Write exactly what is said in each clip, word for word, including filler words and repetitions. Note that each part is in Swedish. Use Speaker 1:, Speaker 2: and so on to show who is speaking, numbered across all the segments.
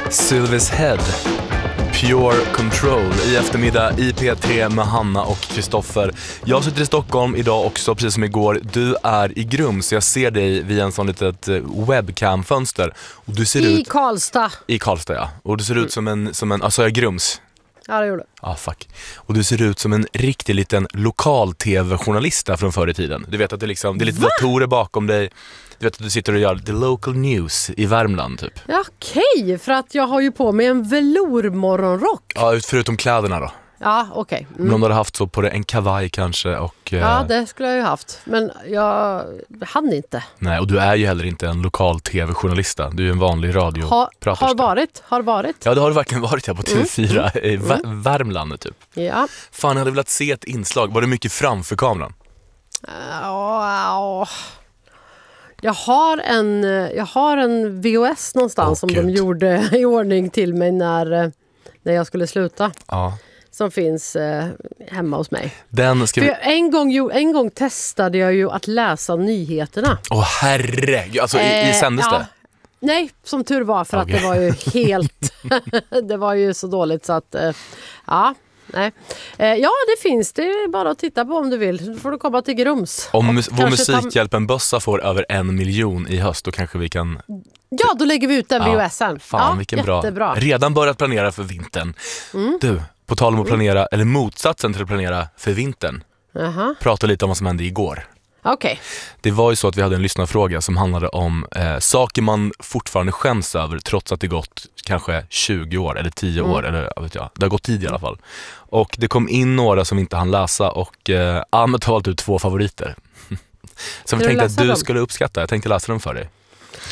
Speaker 1: Sylvis Head, Pure Control i eftermiddag i P tre med Hanna och Kristoffer. Jag sitter i Stockholm idag också, precis som igår. Du är i Grums, jag ser dig via en sån litet webcam-fönster. Och du ser
Speaker 2: I
Speaker 1: ut...
Speaker 2: Karlstad.
Speaker 1: I Karlstad, ja. Och du ser ut som en, som en alltså jag är Grums.
Speaker 2: Ja, det gjorde
Speaker 1: Ah, fuck. Och du ser ut som en riktig liten lokal-tv-journalist där från förr i tiden. Du vet att det, liksom, det är lite datorer bakom dig. Du vet att du sitter och gör the local news i Värmland typ.
Speaker 2: Ja, okej, okay, för att jag har ju på mig en velourmorgonrock.
Speaker 1: Ja, förutom kläderna då.
Speaker 2: Ja, okej. Okay. Mm.
Speaker 1: Men om du hade haft så på det, en kavaj kanske och...
Speaker 2: Ja, det skulle jag ju haft. Men jag hann inte.
Speaker 1: Nej, och du är ju heller inte en lokal tv-journalista. Du är en vanlig radiopraterska.
Speaker 2: Ha, har varit, har varit.
Speaker 1: Ja, det har du verkligen varit här på T V fyra mm. i v- mm. Värmland typ.
Speaker 2: Ja.
Speaker 1: Fan, jag hade velat se ett inslag. Var det mycket framför kameran?
Speaker 2: Ja, uh, uh. Jag har en, jag har en V H S någonstans oh, som Gud. de gjorde i ordning till mig när, när jag skulle sluta.
Speaker 1: Ja. Som
Speaker 2: finns eh, hemma hos mig.
Speaker 1: Den ska vi...
Speaker 2: en, gång, en gång testade jag ju att läsa nyheterna.
Speaker 1: Åh oh, herre, alltså eh, i, i sändes ja. det?
Speaker 2: Nej, som tur var för okay. att det var ju helt... det var ju så dåligt så att... Eh, ja, nej. Eh, ja, det finns det är bara att titta på om du vill. Då får du komma till Grums.
Speaker 1: Om mus- vår Musikhjälpen Bössa får över en miljon i höst, då kanske vi kan...
Speaker 2: Ja, då lägger vi ut den
Speaker 1: ja,
Speaker 2: V H S-en.
Speaker 1: Fan,
Speaker 2: ja,
Speaker 1: vilken
Speaker 2: jättebra.
Speaker 1: bra. Redan börjat planera för vintern. Mm. Du, på tal om att planera, eller motsatsen till att planera för vintern.
Speaker 2: Uh-huh.
Speaker 1: Prata lite om vad som hände igår.
Speaker 2: Okej. Okay.
Speaker 1: Det var ju så att vi hade en lyssnarfråga som handlade om eh, saker man fortfarande skäms över trots att det gått kanske tjugo år eller tio år mm. eller vet jag. Det har gått tid i alla fall. Och det kom in några som inte hann läsa och eh, Ahmed har valt ut två favoriter. Som vi tänkte att du dem? skulle uppskatta. Jag tänkte läsa dem för dig.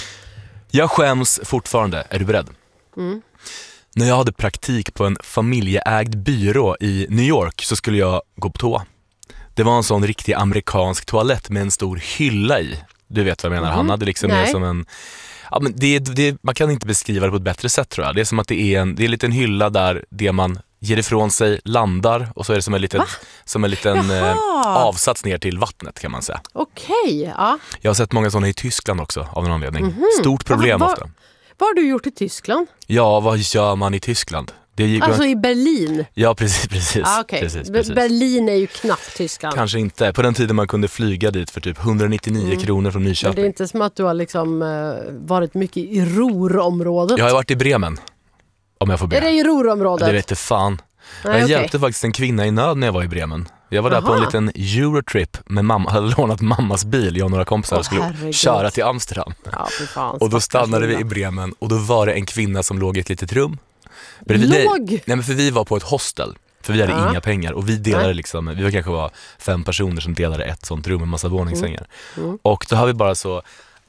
Speaker 1: Jag skäms fortfarande. Är du beredd?
Speaker 2: Mm.
Speaker 1: När jag hade praktik på en familjeägd byrå i New York så skulle jag gå på toa. Det var en sån riktig amerikansk toalett med en stor hylla i. Du vet vad jag menar, mm. Hanna. Det liksom är som en... Ja, men det, det, man kan inte beskriva det på ett bättre sätt tror jag. Det är som att det är en, det är en liten hylla där det man ger ifrån sig landar och så är det som en liten, som en liten eh, avsats ner till vattnet kan man säga.
Speaker 2: Okej, okay, ja.
Speaker 1: Jag har sett många sådana i Tyskland också av en anledning. Mm-hmm. Stort problem
Speaker 2: var,
Speaker 1: ofta.
Speaker 2: Vad har du gjort i Tyskland?
Speaker 1: Ja, vad gör man i Tyskland? Det gick,
Speaker 2: alltså i Berlin?
Speaker 1: Ja, precis. precis,
Speaker 2: ah, okay.
Speaker 1: precis, precis.
Speaker 2: Berlin är ju knappt Tyskland.
Speaker 1: Kanske inte. På den tiden man kunde flyga dit för typ etthundranittionio mm. kronor från Nyköping.
Speaker 2: Men det är inte som att du har liksom uh, varit mycket i Ruhrområdet.
Speaker 1: Jag har varit i Bremen. Om jag får be.
Speaker 2: Är det i Ruhrområdet?
Speaker 1: Det vet jag fan. Nej, jag okay. hjälpte faktiskt en kvinna i nöd när jag var i Bremen. Jag var Aha. där på en liten Eurotrip med mamma, hade lånat mammas bil. Jag och några kompisar oh, skulle herregud. köra till Amsterdam.
Speaker 2: Ja, för fan,
Speaker 1: och då stannade vi i Bremen och då var det en kvinna som låg i ett litet rum.
Speaker 2: Låg?
Speaker 1: Nej, men för vi var på ett hostel. För vi hade ja. inga pengar och vi delade liksom, vi var kanske var fem personer som delade ett sånt rum med massa våningssängar. Mm. Mm. Och då har vi bara så,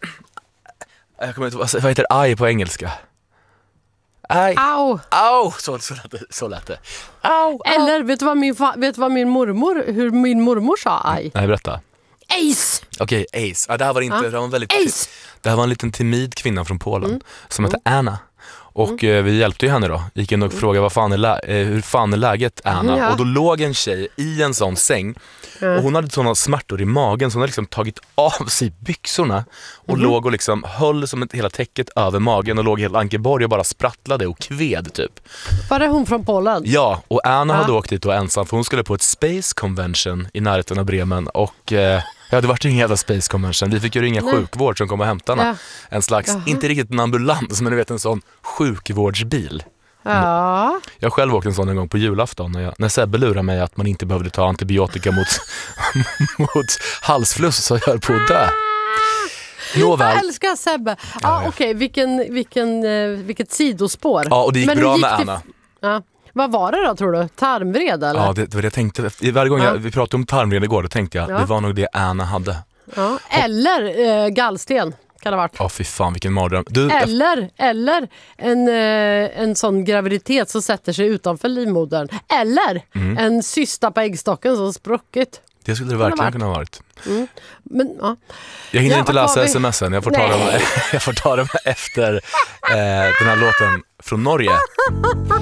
Speaker 1: jag kommer inte, vad heter aj på engelska? Aj.
Speaker 2: Au.
Speaker 1: Au. Så, så, lät det, så lät det. Au.
Speaker 2: Eller vet du vad min, fa- vet du vad min mormor, hur min mormor sa aj?
Speaker 1: Nej, berätta.
Speaker 2: Ace.
Speaker 1: Okej, okay, Ace. Ja, det här var inte, ja. det här var en väldigt,
Speaker 2: Ace.
Speaker 1: Det här var en liten timid kvinna från Polen mm. som
Speaker 2: mm.
Speaker 1: hette Anna. Och mm. eh, vi hjälpte ju henne då. Gick in och mm. frågade vad fan är lä- eh, hur fan är läget, Anna? Ja. Och då låg en tjej i en sån säng. Mm. Och hon hade såna smärtor i magen så hon hade liksom tagit av sig byxorna. Och mm. låg och liksom höll som ett, hela täcket över magen och låg helt Ankeborg och bara sprattlade och kved typ.
Speaker 2: Var det hon från Polen?
Speaker 1: Ja, och Anna
Speaker 2: ja.
Speaker 1: hade åkt dit och ensam för hon skulle på ett Space Convention i närheten av Bremen. Och... Eh, ja, det var ingen jävla Space Convention. Vi fick ju ringa Nej. sjukvård som kom och hämta henne. Ja. En slags, Jaha. inte riktigt en ambulans, men du vet en sån sjukvårdsbil.
Speaker 2: Ja.
Speaker 1: Jag själv åkte en sån en gång på julafton när, jag, när Sebbe lurade mig att man inte behövde ta antibiotika mot, mot halsfluss så jag höll på att dö.
Speaker 2: Nåväl. Jag älskar Sebbe. Ja, ja, okej. Okay. Vilken, vilken, vilket sidospår.
Speaker 1: Ja, och det gick men bra gick med Anna.
Speaker 2: Det... Ja. Vad var det då tror du? Tarmvred eller?
Speaker 1: Ja, det, det var det jag tänkte. Varje gång ja. jag, vi pratade om tarmvred igår då tänkte jag, ja. det var nog det Anna hade.
Speaker 2: Ja. Eller eh, gallsten kan det ha varit.
Speaker 1: Ja, fy fan vilken mardröm. Du,
Speaker 2: eller, jag... eller en, eh, en sån graviditet som sätter sig utanför livmodern. Eller mm. en cysta på äggstocken som spruckit.
Speaker 1: Det skulle det verkligen kunna ha varit.
Speaker 2: Mm. Men, ja.
Speaker 1: Jag hinner
Speaker 2: ja,
Speaker 1: inte läsa vi... smsen. Jag får ta dem, jag får ta dem efter eh, den här låten från Norge.